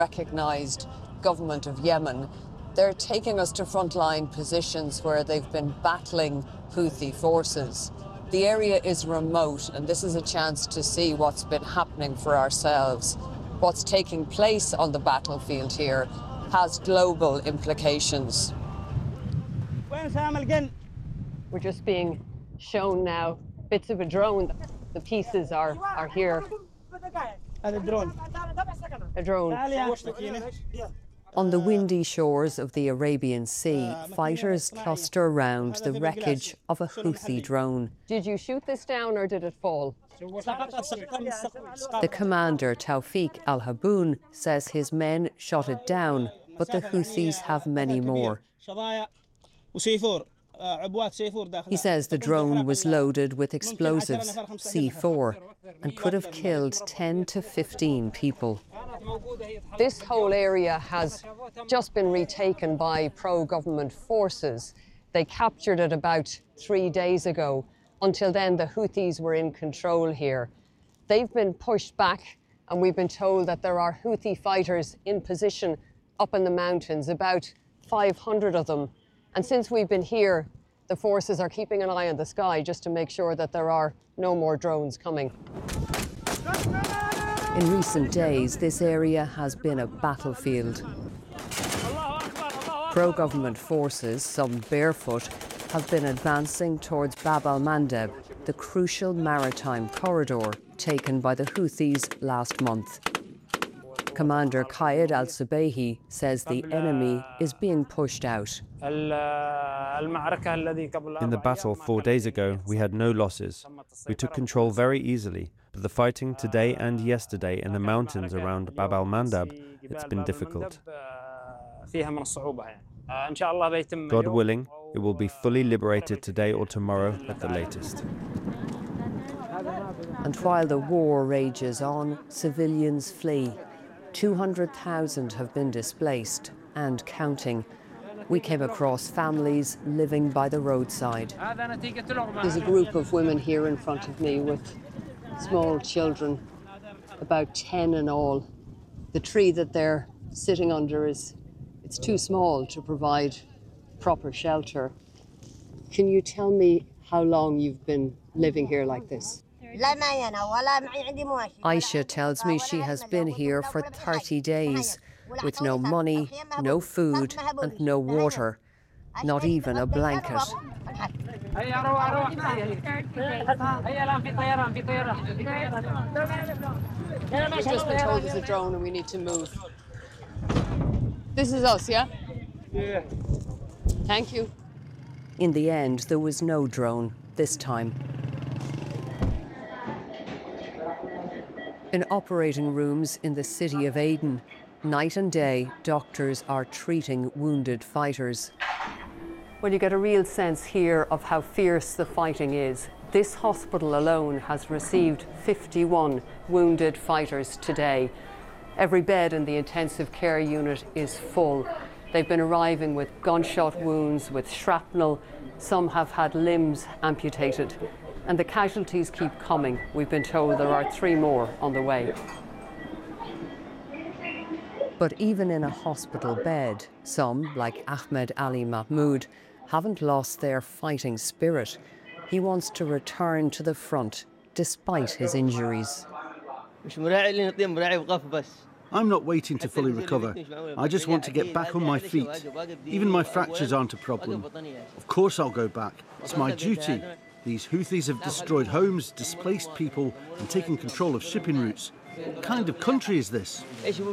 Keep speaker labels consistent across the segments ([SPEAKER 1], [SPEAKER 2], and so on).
[SPEAKER 1] Recognised government of Yemen. They're taking us to frontline positions where they've been battling Houthi forces. The area is remote, and this is a chance to see what's been happening for ourselves. What's taking place on the battlefield here has global implications. We're just being shown now bits of a drone. The pieces are here. A drone. On the windy shores of the Arabian Sea, fighters cluster around the wreckage of a Houthi drone. Did you shoot this down or did it fall? The commander, Tawfiq al-Haboun, says his men shot it down, but the Houthis have many more. He says the drone was loaded with explosives, C4, and could have killed 10 to 15 people. This whole area has just been retaken by pro-government forces. They captured it about 3 days ago. Until then, the Houthis were in control here. They've been pushed back, and we've been told that there are Houthi fighters in position up in the mountains, about 500 of them. And since we've been here, the forces are keeping an eye on the sky just to make sure that there are no more drones coming. In recent days, this area has been a battlefield. Pro-government forces, some barefoot, have been advancing towards Bab al-Mandeb, the crucial maritime corridor taken by the Houthis last month. Commander Qaid al-Subayhi says the enemy is being pushed out.
[SPEAKER 2] In the battle 4 days ago, we had no losses. We took control very easily, but the fighting today and yesterday in the mountains around Bab al-Mandab, it's been difficult. God willing, it will be fully liberated today or tomorrow at the latest.
[SPEAKER 1] And while the war rages on, civilians flee. 200,000 have been displaced and counting. We came across families living by the roadside. There's a group of women here in front of me with small children, about 10 in all. The tree that they're sitting under it's too small to provide proper shelter. Can you tell me how long you've been living here like this? Aisha tells me she has been here for 30 days with no money, no food and no water, not even a blanket. We've just been told there's a drone and we need to move. This is us, yeah? Yeah. Thank you. In the end, there was no drone this time. In operating rooms in the city of Aden, night and day, doctors are treating wounded fighters. Well, you get a real sense here of how fierce the fighting is. This hospital alone has received 51 wounded fighters today. Every bed in the intensive care unit is full. They've been arriving with gunshot wounds, with shrapnel. Some have had limbs amputated. And the casualties keep coming. We've been told there are 3 more on the way. But even in a hospital bed, some, like Ahmed Ali Mahmoud, haven't lost their fighting spirit. He wants to return to the front, despite his injuries.
[SPEAKER 3] I'm not waiting to fully recover. I just want to get back on my feet. Even my fractures aren't a problem. Of course I'll go back. It's my duty. These Houthis have destroyed homes, displaced people, and taken control of shipping routes. What kind of country is this?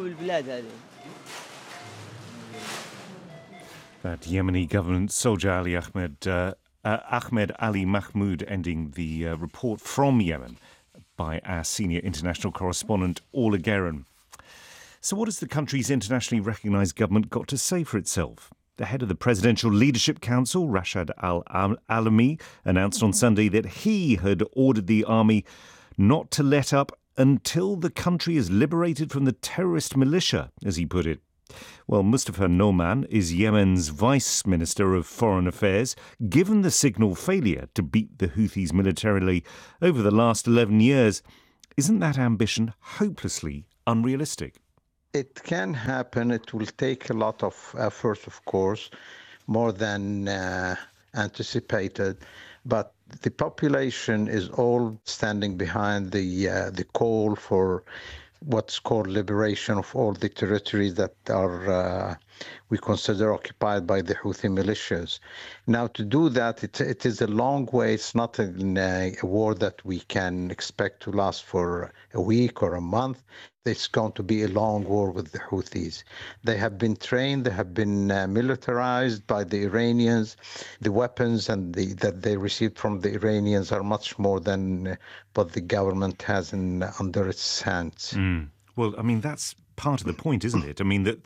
[SPEAKER 4] That Yemeni government soldier Ahmed Ali Mahmoud ending the report from Yemen by our senior international correspondent, Orla Guerin. So what has the country's internationally recognised government got to say for itself? The head of the Presidential Leadership Council, Rashad Al-Alami, announced on Sunday that he had ordered the army not to let up until the country is liberated from the terrorist militia, as he put it. Well, Mustafa Noman is Yemen's Vice Minister of Foreign Affairs. Given the signal failure to beat the Houthis militarily over the last 11 years, isn't that ambition hopelessly unrealistic?
[SPEAKER 5] It can happen. It will take a lot of effort, of course, more than anticipated. But the population is all standing behind the call for what's called liberation of all the territories that are we consider occupied by the Houthi militias. Now, to do that, it is a long way. It's not a war that we can expect to last for a week or a month. It's going to be a long war with the Houthis. They have been trained, they have been militarized by the Iranians. The weapons that they received from the Iranians are much more than what the government has under its hands.
[SPEAKER 4] Well, I mean, that's part of the point, isn't it? I mean, that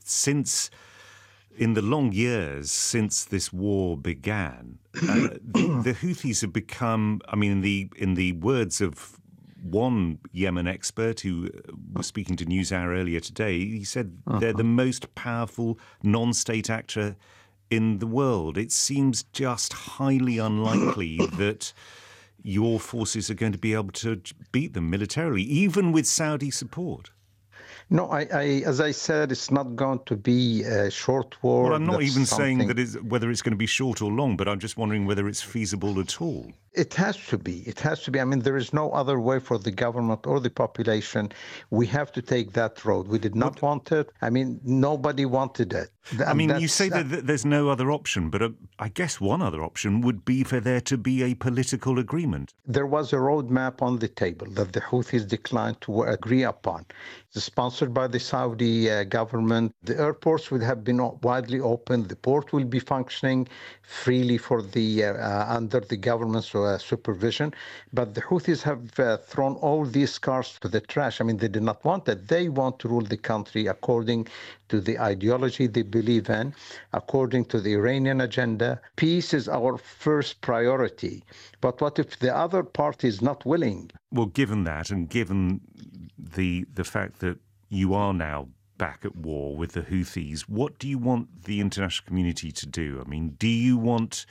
[SPEAKER 4] in the long years since this war began, the Houthis have become, I mean, in the words of one Yemen expert who was speaking to NewsHour earlier today, he said they're the most powerful non-state actor in the world. It seems just highly unlikely that your forces are going to be able to beat them militarily, even with Saudi support.
[SPEAKER 5] No, as I said, it's not going to be a short war.
[SPEAKER 4] Well, I'm not even saying that whether it's going to be short or long, but I'm just wondering whether it's feasible at all.
[SPEAKER 5] It has to be. It has to be. I mean, there is no other way for the government or the population. We have to take that road. We did not want it. I mean, nobody wanted it.
[SPEAKER 4] I mean, you say that there's no other option, but I guess one other option would be for there to be a political agreement.
[SPEAKER 5] There was a roadmap on the table that the Houthis declined to agree upon. It's sponsored by the Saudi government. The airports would have been widely open. The port will be functioning freely for the under the government's supervision. But the Houthis have thrown all these cards to the trash. I mean, they did not want that. They want to rule the country according to the ideology they believe in, according to the Iranian agenda. Peace is our first priority. But what if the other party is not willing?
[SPEAKER 4] Well, given that, and given the fact that you are now back at war with the Houthis, what do you want the international community to do? I mean, do you want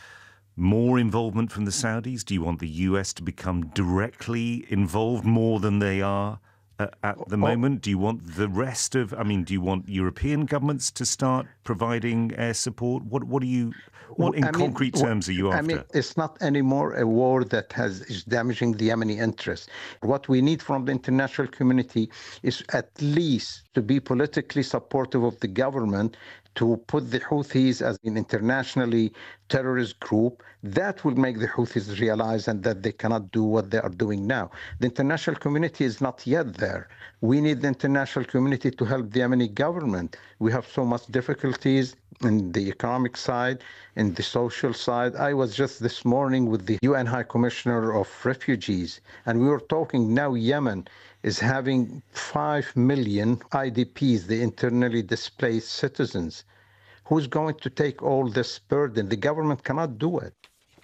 [SPEAKER 4] more involvement from the Saudis? Do you want the US to become directly involved more than they are at the moment? Do you want the rest of, I mean, do you want European governments to start providing air support? What in concrete terms are you after?
[SPEAKER 5] I mean, it's not anymore a war that is damaging the Yemeni interests. What we need from the international community is at least to be politically supportive of the government, to put the Houthis as an internationally terrorist group. That will make the Houthis realize and that they cannot do what they are doing now. The international community is not yet there. We need the international community to help the Yemeni government. We have so much difficulties in the economic side, in the social side. I was just this morning with the UN High Commissioner of Refugees, and we were talking now Yemen is having 5 million IDPs, the internally displaced citizens. Who's going to take all this burden? The government cannot do it.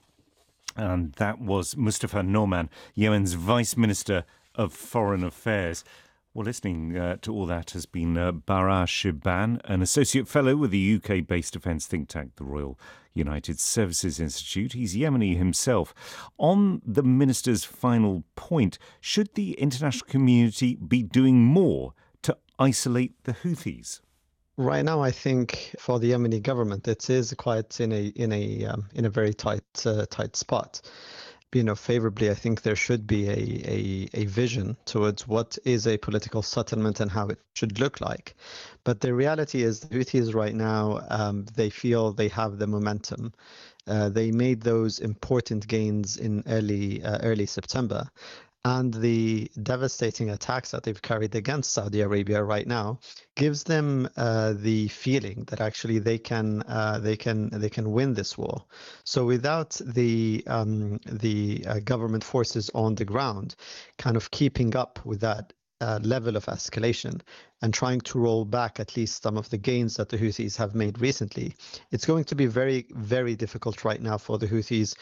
[SPEAKER 4] And that was Mustafa Norman, Yemen's Vice Minister of Foreign Affairs. Well, listening to all that has been Bara Shiban, an Associate Fellow with the UK-based defence think tank, the Royal United Services Institute. He's Yemeni himself. On the Minister's final point, should the international community be doing more to isolate the Houthis?
[SPEAKER 6] Right now, I think for the Yemeni government, it is quite in a very tight spot. Favorably, I think there should be a vision towards what is a political settlement and how it should look like. But the reality is the Houthis right now, they feel they have the momentum. They made those important gains in early September. And the devastating attacks that they've carried against Saudi Arabia right now gives them the feeling that actually they can win this war. So without the government forces on the ground, kind of keeping up with that level of escalation and trying to roll back at least some of the gains that the Houthis have made recently, it's going to be very, very difficult right now for the Houthis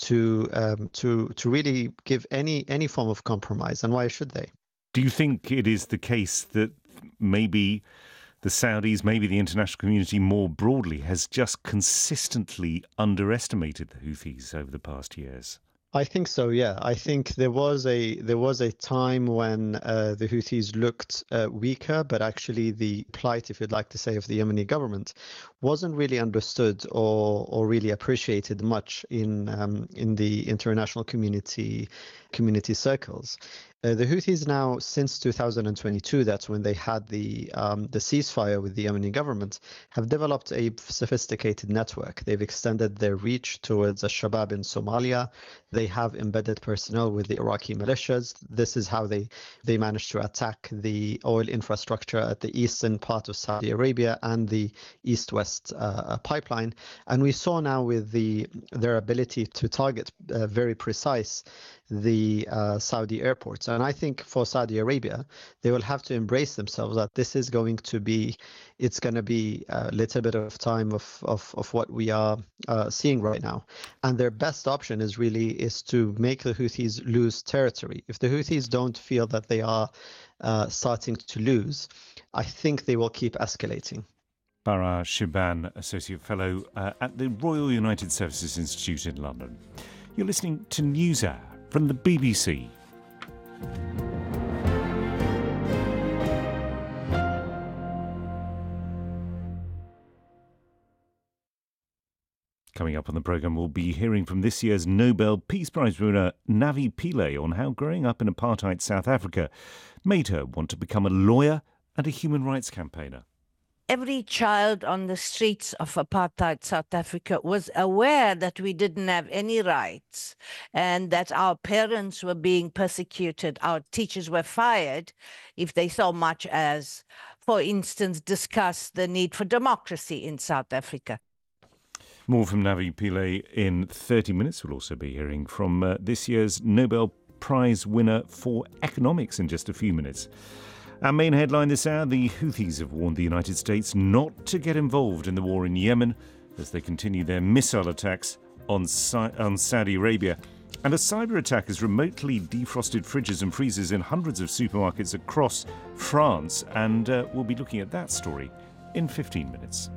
[SPEAKER 6] to really give any form of compromise. And why should they?
[SPEAKER 4] Do you think it is the case that maybe the Saudis, maybe the international community more broadly, has just consistently underestimated the Houthis over the past years?
[SPEAKER 6] I think so. Yeah, I think there was a time when the Houthis looked weaker, but actually the plight, if you'd like to say, of the Yemeni government wasn't really understood or really appreciated much in the international community circles. The Houthis now, since 2022, that's when they had the ceasefire with the Yemeni government, have developed a sophisticated network. They've extended their reach towards al-Shabaab in Somalia. They have embedded personnel with the Iraqi militias. This is how they managed to attack the oil infrastructure at the eastern part of Saudi Arabia and the east-west pipeline. And we saw now with their ability to target very precise the Saudi airports. And I think for Saudi Arabia, they will have to embrace themselves that this is going to be, it's going to be a little bit of time of what we are seeing right now. And their best option is to make the Houthis lose territory. If the Houthis don't feel that they are starting to lose, I think they will keep escalating.
[SPEAKER 4] Farah Shiban, Associate Fellow at the Royal United Services Institute in London. You're listening to NewsHour from the BBC. Coming up on the programme, we'll be hearing from this year's Nobel Peace Prize winner Navi Pillay on how growing up in apartheid South Africa made her want to become a lawyer and a human rights campaigner.
[SPEAKER 7] Every child on the streets of apartheid South Africa was aware that we didn't have any rights and that our parents were being persecuted. Our teachers were fired if they so much as, for instance, discuss the need for democracy in South Africa.
[SPEAKER 4] More from Navi Pillay in 30 minutes. We'll also be hearing from this year's Nobel Prize winner for economics in just a few minutes. Our main headline this hour, the Houthis have warned the United States not to get involved in the war in Yemen as they continue their missile attacks on Saudi Arabia. And a cyber attack has remotely defrosted fridges and freezers in hundreds of supermarkets across France. And we'll be looking at that story in 15 minutes.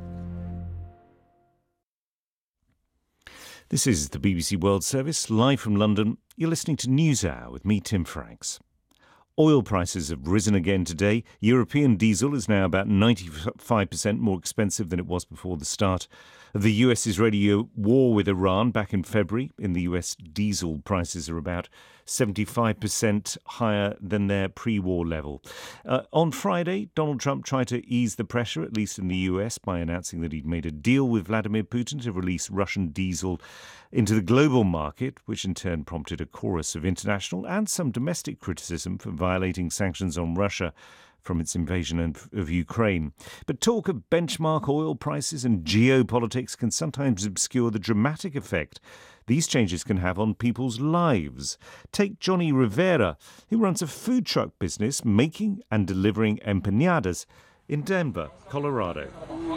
[SPEAKER 4] This is the BBC World Service, live from London. You're listening to NewsHour with me, Tim Franks. Oil prices have risen again today. European diesel is now about 95% more expensive than it was before the start of the US-Israeli war with Iran back in February. In the US, diesel prices are about 75% higher than their pre-war level. On Friday, Donald Trump tried to ease the pressure, at least in the US, by announcing that he'd made a deal with Vladimir Putin to release Russian diesel into the global market, which in turn prompted a chorus of international and some domestic criticism for violating sanctions on Russia from its invasion of Ukraine. But talk of benchmark oil prices and geopolitics can sometimes obscure the dramatic effect these changes can have on people's lives. Take Johnny Rivera, who runs a food truck business making and delivering empanadas in Denver, Colorado.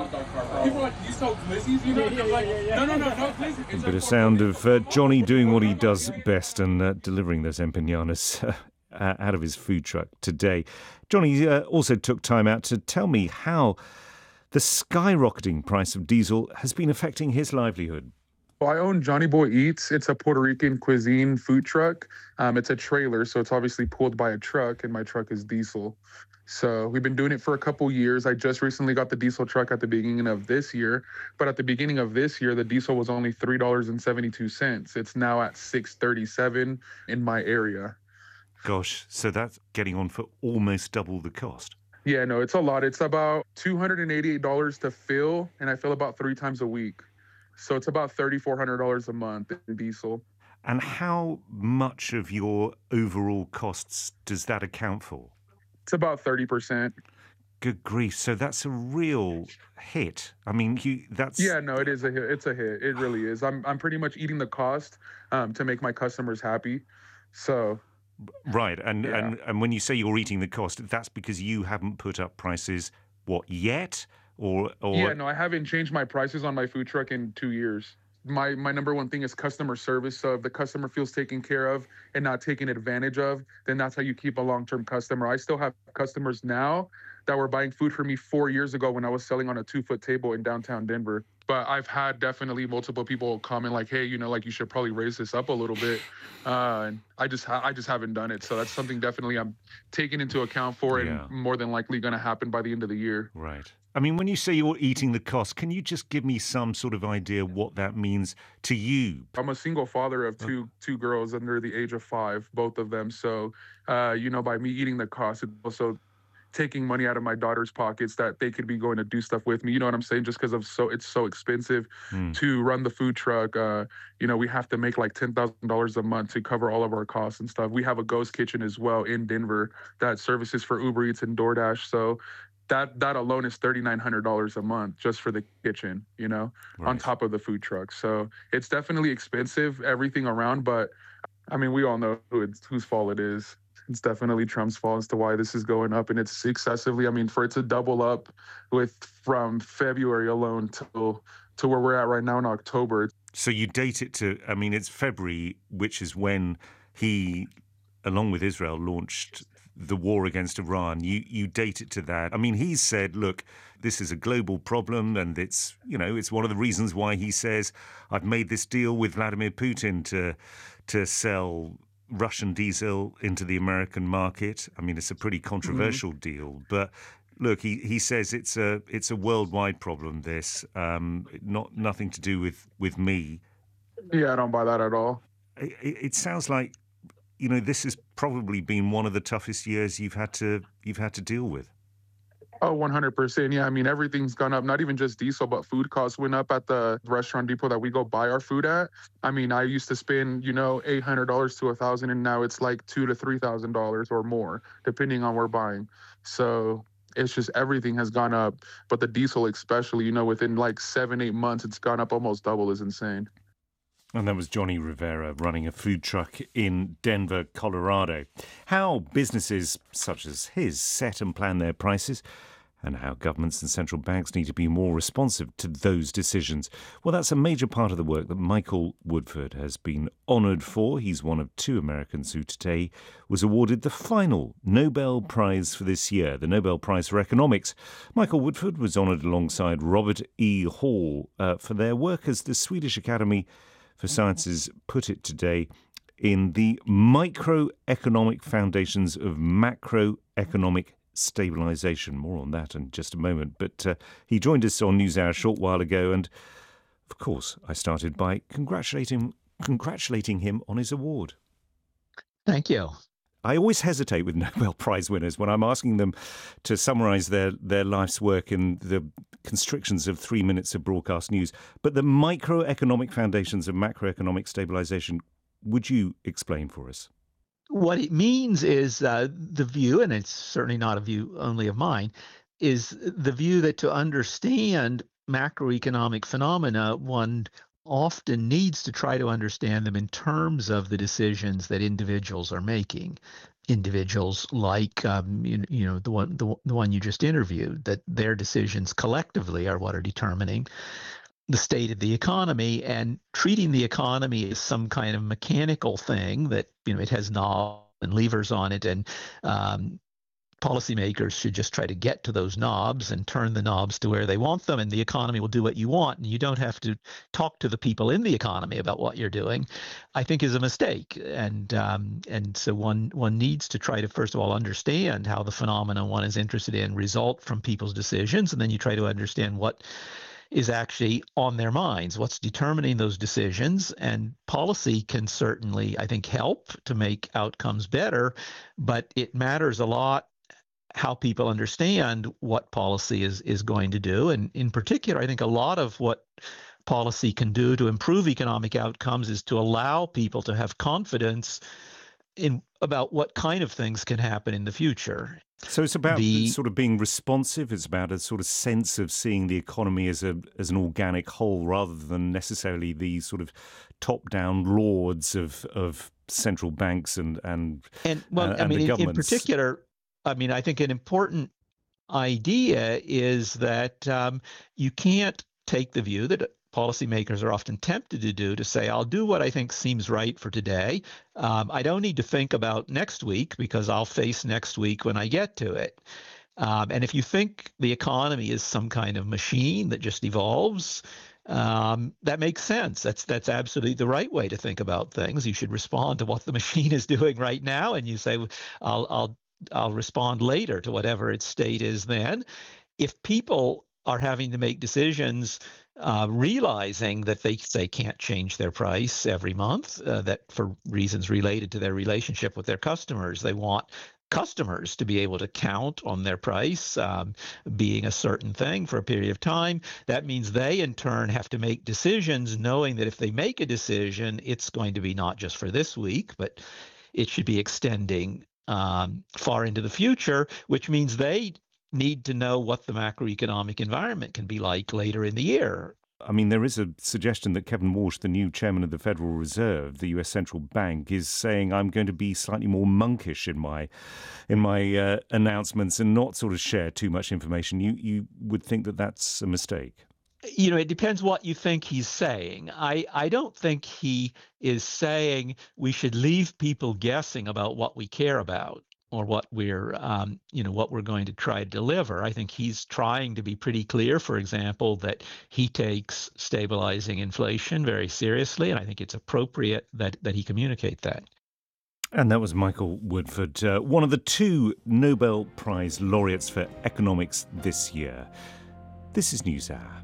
[SPEAKER 4] A bit of sound of Johnny doing what he does best and delivering those empanadas out of his food truck today. Johnny also took time out to tell me how the skyrocketing price of diesel has been affecting his livelihood.
[SPEAKER 8] Well, I own Johnny Boy Eats. It's a Puerto Rican cuisine food truck. It's a trailer, so it's obviously pulled by a truck, and my truck is diesel. So we've been doing it for a couple years. I just recently got the diesel truck at the beginning of this year. But at the beginning of this year, the diesel was only $3.72. It's now at $6.37 in my area.
[SPEAKER 4] Gosh, so that's getting on for almost double the cost.
[SPEAKER 8] Yeah, no, it's a lot. It's about $288 to fill, and I fill about 3 times a week. So it's about $3,400 a month in diesel.
[SPEAKER 4] And how much of your overall costs does that account for?
[SPEAKER 8] It's about 30%.
[SPEAKER 4] Good grief. So that's a real hit. I mean, that's...
[SPEAKER 8] Yeah, no, it is a hit. It's a hit. It really is. I'm pretty much eating the cost to make my customers happy. So...
[SPEAKER 4] Right. And when you say you're eating the cost, that's because you haven't put up prices, yet? Or...
[SPEAKER 8] Yeah, no, I haven't changed my prices on my food truck in 2 years. My number one thing is customer service. So if the customer feels taken care of and not taken advantage of, then that's how you keep a long-term customer. I still have customers now that were buying food for me 4 years ago when I was selling on a 2-foot table in downtown Denver. But I've had definitely multiple people comment like, hey, like you should probably raise this up a little bit. And I just haven't done it. So that's something definitely I'm taking into account for and more than likely going to happen by the end of the year.
[SPEAKER 4] Right. I mean, when you say you're eating the cost, can you just give me some sort of idea what that means to you?
[SPEAKER 8] I'm a single father of two girls under the age of 5, both of them. So, by me eating the cost, it's also taking money out of my daughter's pockets that they could be going to do stuff with me. You know what I'm saying? Just because it's so expensive to run the food truck. We have to make like $10,000 a month to cover all of our costs and stuff. We have a ghost kitchen as well in Denver that services for Uber Eats and DoorDash. So that alone is $3,900 a month just for the kitchen, on top of the food truck. So it's definitely expensive, everything around. But I mean, we all know whose fault it is. It's definitely Trump's fault as to why this is going up, and it's excessively. I mean, for it to double up from February alone to where we're at right now in October.
[SPEAKER 4] So you date it to, I mean, it's February, which is when he, along with Israel, launched the war against Iran. You date it to that. I mean, he said, look, this is a global problem, and it's one of the reasons why he says, I've made this deal with Vladimir Putin to sell Russian diesel into the American market. I mean, it's a pretty controversial deal, but look, he says it's a worldwide problem. This nothing to do with me.
[SPEAKER 8] Yeah, I don't buy that at all.
[SPEAKER 4] It sounds like this has probably been one of the toughest years you've had to deal with.
[SPEAKER 8] Oh, 100%. Yeah, I mean, everything's gone up, not even just diesel, but food costs went up at the restaurant depot that we go buy our food at. I mean, I used to spend, $800 to $1,000, and now it's like $2,000 to $3,000 or more, depending on where we're buying. So it's just everything has gone up. But the diesel especially, within like 7-8 months, it's gone up almost double. Is insane.
[SPEAKER 4] And that was Johnny Rivera running a food truck in Denver, Colorado. How businesses such as his set and plan their prices, and how governments and central banks need to be more responsive to those decisions. Well, that's a major part of the work that Michael Woodford has been honoured for. He's one of 2 Americans who today was awarded the final Nobel Prize for this year, the Nobel Prize for Economics. Michael Woodford was honoured alongside Robert E. Hall for their work, as the Swedish Academy for Sciences put it today, in the microeconomic foundations of macroeconomic stabilisation. More on that in just a moment. But he joined us on NewsHour a short while ago, and of course I started by congratulating him on his award.
[SPEAKER 9] Thank you.
[SPEAKER 4] I always hesitate with Nobel Prize winners when I'm asking them to summarise their life's work in the constrictions of 3 minutes of broadcast news. But the microeconomic foundations of macroeconomic stabilisation, would you explain for us?
[SPEAKER 9] What it means is the view, and it's certainly not a view only of mine, is the view that to understand macroeconomic phenomena, one often needs to try to understand them in terms of the decisions that individuals are making. Individuals like the one you just interviewed, that their decisions collectively are what are determining the state of the economy, and treating the economy as some kind of mechanical thing that it has knobs and levers on it, and policymakers should just try to get to those knobs and turn the knobs to where they want them, and the economy will do what you want, and you don't have to talk to the people in the economy about what you're doing, I think is a mistake. And so one needs to try to, first of all, understand how the phenomena one is interested in result from people's decisions, and then you try to understand what is actually on their minds, what's determining those decisions. And policy can certainly, I think, help to make outcomes better, but it matters a lot how people understand what policy is going to do. And in particular, I think a lot of what policy can do to improve economic outcomes is to allow people to have confidence in about what kind of things can happen in the future.
[SPEAKER 4] So it's about sort of being responsive. It's about a sort of sense of seeing the economy as an organic whole, rather than necessarily the sort of top-down lords of central banks and the governments.
[SPEAKER 9] In particular, I think an important idea is that you can't take the view that policymakers are often tempted to do, to say, I'll do what I think seems right for today. I don't need to think about next week because I'll face next week when I get to it. And if you think the economy is some kind of machine that just evolves, that makes sense. That's absolutely the right way to think about things. You should respond to what the machine is doing right now, and you say, I'll respond later to whatever its state is then. If people are having to make decisions realizing that they can't change their price every month, that for reasons related to their relationship with their customers, they want customers to be able to count on their price being a certain thing for a period of time. That means they in turn have to make decisions knowing that if they make a decision, it's going to be not just for this week, but it should be extending far into the future, which means they need to know what the macroeconomic environment can be like later in the year.
[SPEAKER 4] I mean, there is a suggestion that Kevin Walsh, the new chairman of the Federal Reserve, the US central bank, is saying I'm going to be slightly more monkish in my announcements and not sort of share too much information. You would think that that's a mistake.
[SPEAKER 9] You know, it depends what you think he's saying. I don't think he is saying we should leave people guessing about what we care about or what we're going to try to deliver. I think he's trying to be pretty clear, for example, that he takes stabilizing inflation very seriously, and I think it's appropriate that he communicate that.
[SPEAKER 4] And that was Michael Woodford, one of the 2 Nobel Prize laureates for economics this year. This is NewsHour.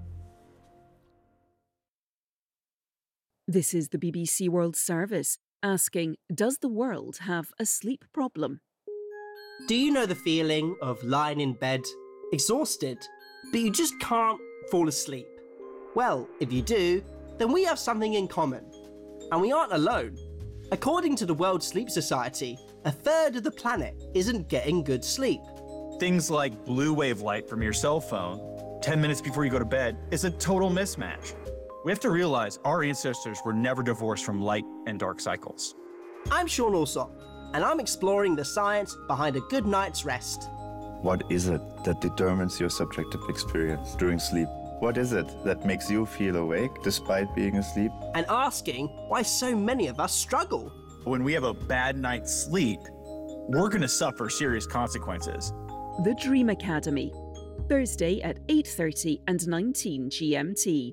[SPEAKER 10] This is the BBC World Service asking, does the world have a sleep problem?
[SPEAKER 11] Do you know the feeling of lying in bed, exhausted, but you just can't fall asleep? Well, if you do, then we have something in common. And we aren't alone. According to the World Sleep Society, 1/3 of the planet isn't getting good sleep.
[SPEAKER 12] Things like blue wave light from your cell phone, 10 minutes before you go to bed, is a total mismatch. We have to realize our ancestors were never divorced from light and dark cycles.
[SPEAKER 11] I'm Sean Alsop, and I'm exploring the science behind a good night's rest.
[SPEAKER 13] What is it that determines your subjective experience during sleep? What is it that makes you feel awake despite being asleep?
[SPEAKER 11] And asking why so many of us struggle.
[SPEAKER 12] When we have a bad night's sleep, we're going to suffer serious consequences.
[SPEAKER 10] The Dream Academy, Thursday at 8:30 and 19 GMT.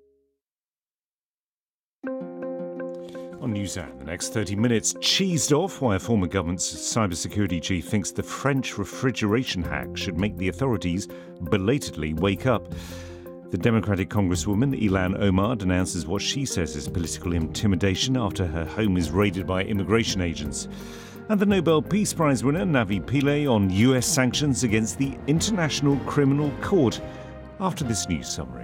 [SPEAKER 4] On NewsHour in the next 30 minutes, cheesed off why a former government cybersecurity chief thinks the French refrigeration hack should make the authorities belatedly wake up. The Democratic Congresswoman Ilhan Omar denounces what she says is political intimidation after her home is raided by immigration agents. And the Nobel Peace Prize winner Navi Pillay on US sanctions against the International Criminal Court after this news summary.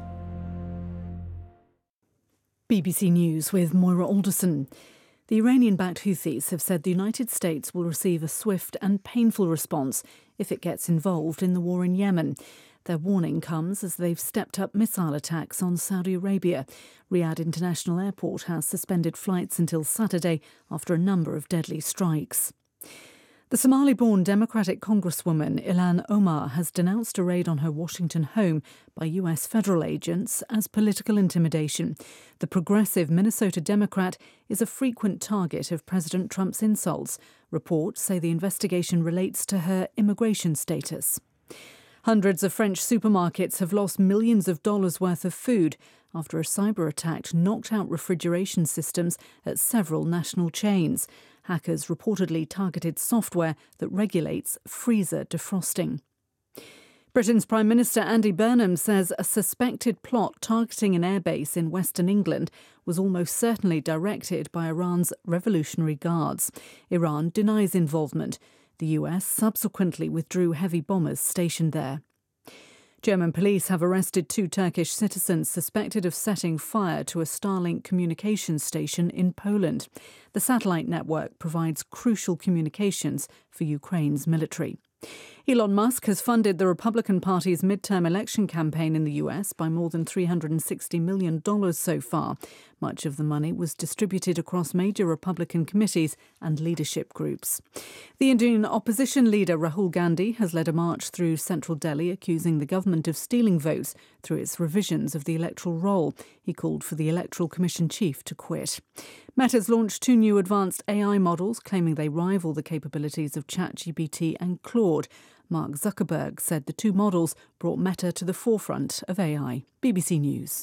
[SPEAKER 14] BBC News with Moira Alderson. The Iranian-backed Houthis have said the United States will receive a swift and painful response if it gets involved in the war in Yemen. Their warning comes as they've stepped up missile attacks on Saudi Arabia. Riyadh International Airport has suspended flights until Saturday after a number of deadly strikes. The Somali-born Democratic Congresswoman Ilhan Omar has denounced a raid on her Washington home by US federal agents as political intimidation. The progressive Minnesota Democrat is a frequent target of President Trump's insults. Reports say the investigation relates to her immigration status. Hundreds of French supermarkets have lost millions of dollars worth of food after a cyber attack knocked out refrigeration systems at several national chains. Hackers reportedly targeted software that regulates freezer defrosting. Britain's Prime Minister Andy Burnham says a suspected plot targeting an airbase in Western England was almost certainly directed by Iran's Revolutionary Guards. Iran denies involvement. The US subsequently withdrew heavy bombers stationed there. German police have arrested 2 Turkish citizens suspected of setting fire to a Starlink communications station in Poland. The satellite network provides crucial communications for Ukraine's military. Elon Musk has funded the Republican Party's midterm election campaign in the US by more than $360 million so far. Much of the money was distributed across major Republican committees and leadership groups. The Indian opposition leader Rahul Gandhi has led a march through central Delhi accusing the government of stealing votes through its revisions of the electoral roll. He called for the Electoral Commission chief to quit. Meta's launched 2 new advanced AI models, claiming they rival the capabilities of ChatGPT and Claude. Mark Zuckerberg said the two models brought Meta to the forefront of AI. BBC News.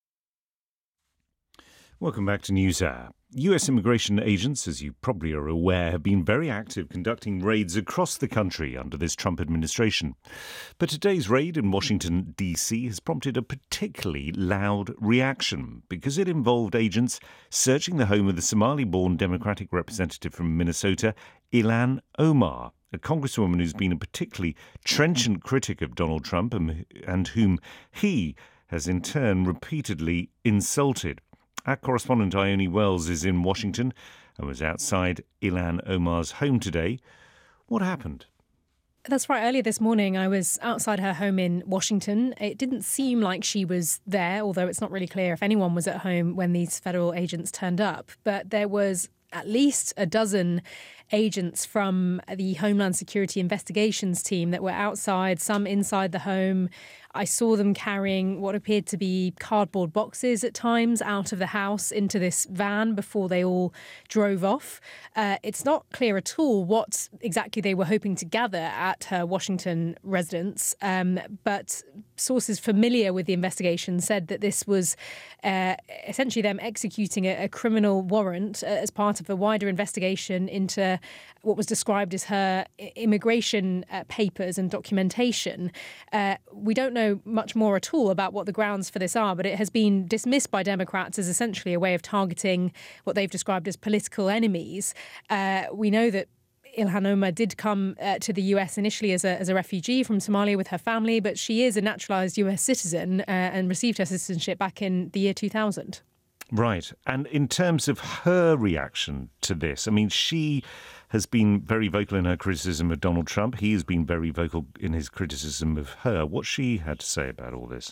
[SPEAKER 4] Welcome back to NewsHour. US immigration agents, as you probably are aware, have been very active conducting raids across the country under this Trump administration. But today's raid in Washington, D.C. has prompted a particularly loud reaction because it involved agents searching the home of the Somali-born Democratic representative from Minnesota, Ilhan Omar, a congresswoman who's been a particularly trenchant critic of Donald Trump and whom he has in turn repeatedly insulted. Our correspondent Ione Wells is in Washington and was outside Ilhan Omar's home today. What happened?
[SPEAKER 15] That's right. Earlier this morning, I was outside her home in Washington. It didn't seem like she was there, although it's not really clear if anyone was at home when these federal agents turned up. But there was at least a dozen agents from the Homeland Security Investigations team that were outside, some inside the home. I saw them carrying what appeared to be cardboard boxes at times out of the house into this van before they all drove off. It's not clear at all what exactly they were hoping to gather at her Washington residence, but sources familiar with the investigation said that this was essentially them executing a criminal warrant as part of a wider investigation into what was described as her immigration papers and documentation. We don't know much more at all about what the grounds for this are, but it has been dismissed by Democrats as essentially a way of targeting what they've described as political enemies. We know that Ilhan Omar did come to the US initially as a refugee from Somalia with her family, but she is a naturalised US citizen and received her citizenship back in the year 2000.
[SPEAKER 4] Right. And in terms of her reaction to this, I mean, she has been very vocal in her criticism of Donald Trump. He has been very vocal in his criticism of her. What's she had to say about all this?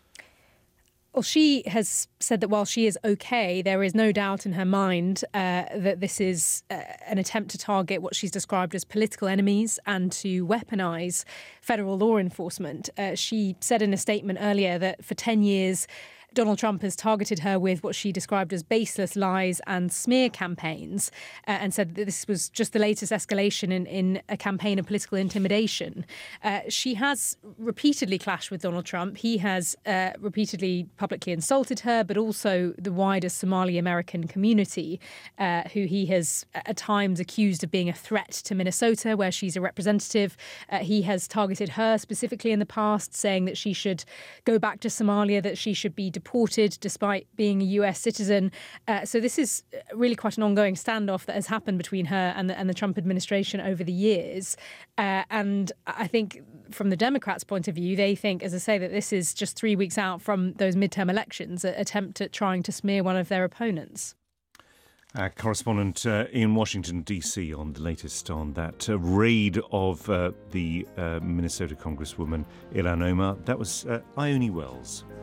[SPEAKER 15] Well, she has said that while she is okay, there is no doubt in her mind that this is an attempt to target what she's described as political enemies and to weaponise federal law enforcement. She said in a statement earlier that for 10 years, Donald Trump has targeted her with what she described as baseless lies and smear campaigns and said that this was just the latest escalation in a campaign of political intimidation. She has repeatedly clashed with Donald Trump. He has repeatedly publicly insulted her, but also the wider Somali American community, who he has at times accused of being a threat to Minnesota, where she's a representative. He has targeted her specifically in the past, saying that she should go back to Somalia, that she should be deported despite being a US citizen. So this is really quite an ongoing standoff that has happened between her and the Trump administration over the years. And I think from the Democrats' point of view, they think, as I say, that this is just 3 weeks out from those midterm elections, an attempt at trying to smear one of their opponents.
[SPEAKER 4] Our correspondent in Washington, D.C. on the latest on that raid of the Minnesota Congresswoman Ilhan Omar. That was Ione Wells.